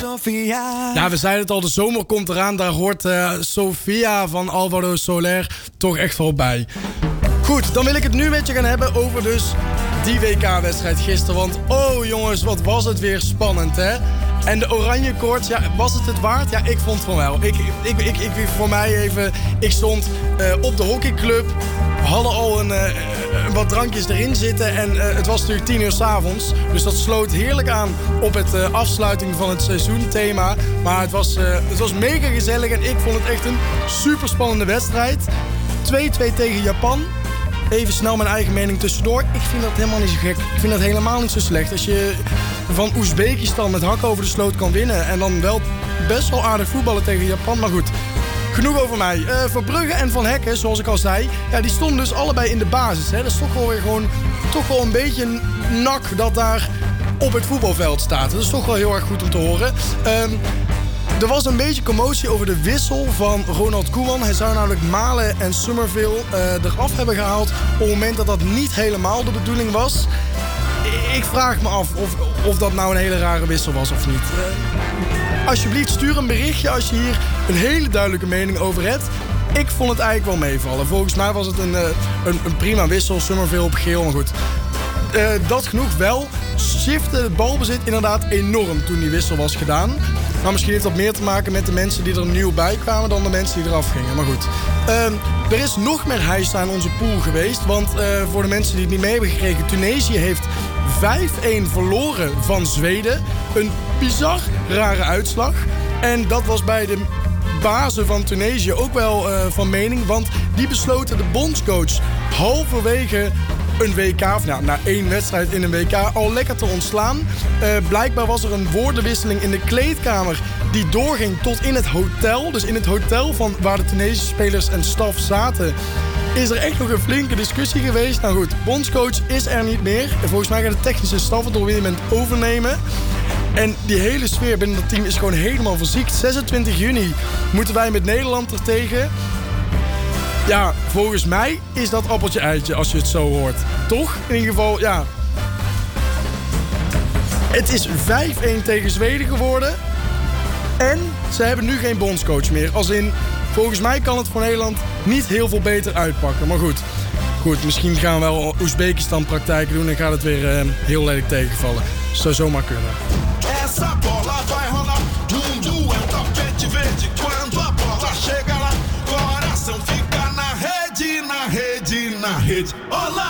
Sofia. Ja, we zeiden het al, de zomer komt eraan. Daar hoort Sofia van Álvaro Soler toch echt wel bij. Goed, dan wil ik het nu met je gaan hebben over dus die WK-wedstrijd gisteren. Want oh jongens, wat was het weer spannend, hè? En de oranje koorts, ja, was het het waard? Ja, ik vond van wel. Voor mij even, ik stond op de hockeyclub. We hadden al wat drankjes erin zitten. En het was natuurlijk 10 uur 's avonds. Dus dat sloot heerlijk aan op het afsluiting van het seizoenthema. Maar het was mega gezellig. En ik vond het echt een super spannende wedstrijd. 2-2 tegen Japan. Even snel mijn eigen mening tussendoor. Ik vind dat helemaal niet zo gek. Ik vind dat helemaal niet zo slecht. Als je van Oezbekistan met hakken over de sloot kan winnen. En dan wel best wel aardig voetballen tegen Japan. Maar goed, genoeg over mij. Verbrugge en Van Hekken, zoals ik al zei. Ja, die stonden dus allebei in de basis. Hè. Dat is toch wel weer gewoon een beetje nak dat daar op het voetbalveld staat. Dat is toch wel heel erg goed om te horen. Er was een beetje commotie over de wissel van Ronald Koeman. Hij zou namelijk Malen en Summerville eraf hebben gehaald op het moment dat dat niet helemaal de bedoeling was. Ik vraag me af of dat nou een hele rare wissel was of niet. Alsjeblieft, stuur een berichtje als je hier een hele duidelijke mening over hebt. Ik vond het eigenlijk wel meevallen. Volgens mij was het een prima wissel. Summerville op geel, maar goed. Dat genoeg wel. Shifte het balbezit inderdaad enorm toen die wissel was gedaan. Maar misschien heeft dat meer te maken met de mensen die er nieuw bij kwamen dan de mensen die eraf gingen. Maar goed. Er is nog meer heisa aan onze pool geweest. Want voor de mensen die het niet mee hebben gekregen, Tunesië heeft 5-1 verloren van Zweden. Een bizar rare uitslag. En dat was bij de bazen van Tunesië ook wel van mening. Want die besloten de bondscoach halverwege een WK, of nou, na 1 wedstrijd in een WK, al lekker te ontslaan. Blijkbaar was er een woordenwisseling in de kleedkamer die doorging tot in het hotel. Dus in het hotel van waar de Tunesische spelers en staf zaten, is er echt nog een flinke discussie geweest. Nou goed, bondscoach is er niet meer. En volgens mij gaat de technische staf het op dit moment overnemen. En die hele sfeer binnen dat team is gewoon helemaal verziekt. 26 juni moeten wij met Nederland er tegen. Ja, volgens mij is dat appeltje eitje als je het zo hoort. Toch? In ieder geval, ja. Het is 5-1 tegen Zweden geworden. En ze hebben nu geen bondscoach meer. Als in, volgens mij kan het voor Nederland niet heel veel beter uitpakken. Maar goed, misschien gaan we wel Oezbekistan praktijken doen en gaat het weer heel lelijk tegenvallen. Zou zomaar kunnen. Essa bola vai rolar, mundo é um tapete verde. Quando a bola chega lá, coração fica na rede, na rede, na rede.